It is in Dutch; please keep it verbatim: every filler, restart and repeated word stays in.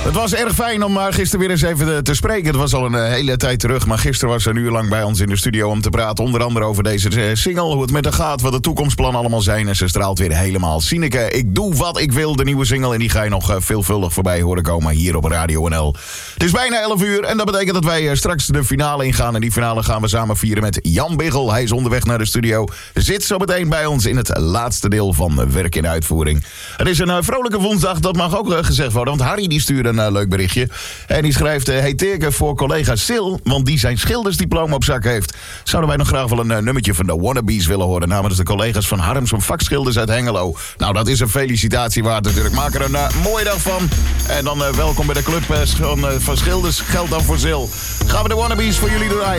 Het was erg fijn om uh, gisteren weer eens even te spreken. Het was al een uh, hele tijd terug, maar gisteren was ze een uur lang bij ons in de studio om te praten. Onder andere over deze uh, single, hoe het met haar gaat, wat de toekomstplannen allemaal zijn. En ze straalt weer helemaal. Sineke, ik doe wat ik wil, de nieuwe single. En die ga je nog uh, veelvuldig voorbij horen komen hier op Radio N L. Het is bijna elf uur en dat betekent dat wij uh, straks de finale ingaan. En die finale gaan we samen vieren met Jan Biggel. Hij is onderweg naar de studio. Zit zo meteen bij ons in het laatste deel van uh, Werk in Uitvoering. Het is een uh, vrolijke woensdag, dat mag ook uh, gezegd worden. Want Harry die stuurde een uh, leuk berichtje. En die schrijft, uh, hey Teerke, voor collega Sil, want die zijn schildersdiploma op zak heeft, zouden wij nog graag wel een uh, nummertje van de Wannabes willen horen. Namens de collega's van Harms van Vakschilders uit Hengelo. Nou, dat is een felicitatie waard natuurlijk. Maak er een uh, mooie dag van. En dan uh, welkom bij de club uh, van, uh, van Schilders. Geldt dan voor Sil. Gaan we de Wannabes voor jullie draaien.